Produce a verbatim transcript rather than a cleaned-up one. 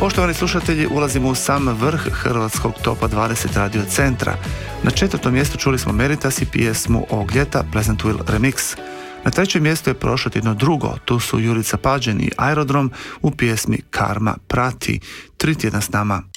Poštovani slušatelji, ulazimo u sam vrh hrvatskog topa dvadeset radio centra. Na četvrtom mjestu čuli smo Meritas i pjesmu ovog ljeta Pleasantville Remix. Na trećem mjestu je prošlo jedno drugo, tu su Jurica Pađen i Aerodrom u pjesmi Karma prati. Tri tjedna s nama.